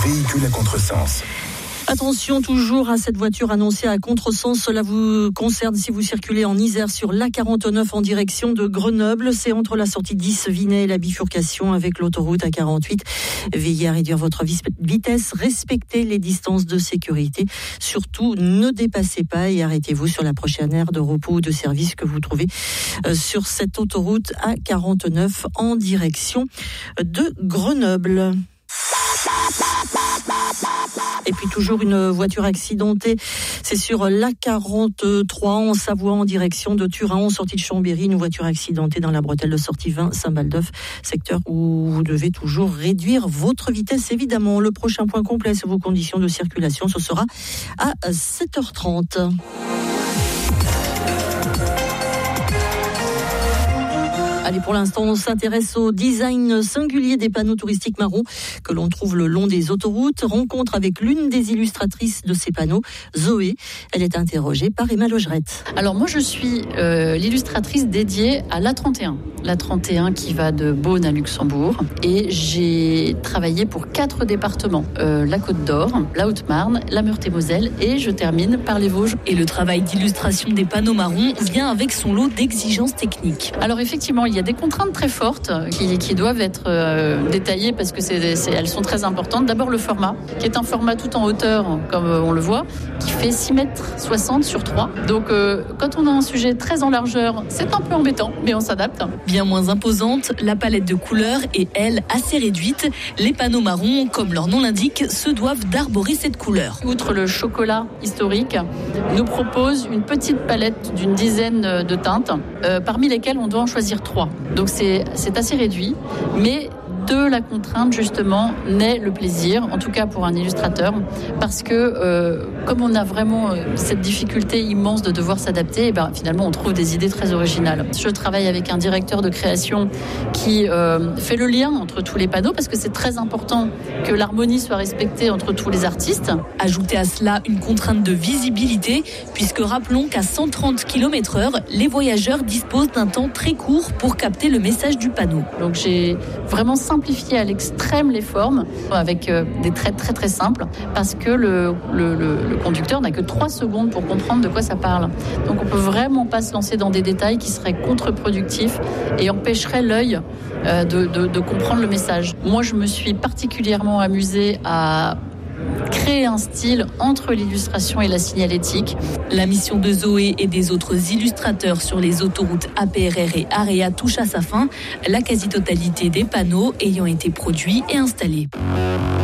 Véhicule à contresens. Attention toujours à cette voiture annoncée à contresens. Cela vous concerne si vous circulez en Isère sur l'A49 en direction de Grenoble. C'est entre la sortie 10 Vinay et la bifurcation avec l'autoroute A48. Veillez à réduire votre vitesse, respectez les distances de sécurité. Surtout, ne dépassez pas et arrêtez-vous sur la prochaine aire de repos ou de service que vous trouvez sur cette autoroute A49 en direction de Grenoble. Et puis toujours une voiture accidentée, c'est sur l'A43 en Savoie en direction de Turin, en sortie de Chambéry, une voiture accidentée dans la bretelle de sortie 20 Saint-Baldeuf, secteur où vous devez toujours réduire votre vitesse évidemment. Le prochain point complet sur vos conditions de circulation, ce sera à 7h30. Allez, pour l'instant, on s'intéresse au design singulier des panneaux touristiques marrons que l'on trouve le long des autoroutes. Rencontre avec l'une des illustratrices de ces panneaux, Zoé. Elle est interrogée par Emma Logerette. Alors moi, je suis l'illustratrice dédiée à l'A31. L'A31 qui va de Beaune à Luxembourg. Et j'ai travaillé pour 4 départements. La Côte d'Or, la Haute-Marne, la Meurthe-et-Moselle et je termine par les Vosges. Et le travail d'illustration des panneaux marrons vient avec son lot d'exigences techniques. Alors effectivement, il y a des contraintes très fortes qui doivent être détaillées parce que elles sont très importantes. D'abord le format, qui est un format tout en hauteur, comme on le voit, qui fait 6,60 mètres sur 3. Donc quand on a un sujet très en largeur, c'est un peu embêtant, mais on s'adapte. Bien moins imposante, la palette de couleurs est, elle, assez réduite. Les panneaux marrons, comme leur nom l'indique, se doivent d'arborer cette couleur. Outre le chocolat historique, nous propose une petite palette d'une dizaine de teintes, parmi lesquelles on doit en choisir 3. Donc c'est assez réduit, mais de la contrainte justement naît le plaisir, en tout cas pour un illustrateur, parce que comme on a vraiment cette difficulté immense de devoir s'adapter, et finalement on trouve des idées très originales. Je travaille avec un directeur de création qui fait le lien entre tous les panneaux, parce que c'est très important que l'harmonie soit respectée entre tous les artistes. Ajoutez à cela une contrainte de visibilité, puisque rappelons qu'à 130 km/h, les voyageurs disposent d'un temps très court pour capter le message du panneau. Donc j'ai vraiment simplifier à l'extrême les formes avec des traits très très simples parce que le conducteur n'a que 3 secondes pour comprendre de quoi ça parle. Donc on peut vraiment pas se lancer dans des détails qui seraient contre-productifs et empêcheraient l'œil de comprendre le message. Moi je me suis particulièrement amusée à créer un style entre l'illustration et la signalétique. La mission de Zoé et des autres illustrateurs sur les autoroutes APRR et AREA touche à sa fin, la quasi-totalité des panneaux ayant été produits et installés.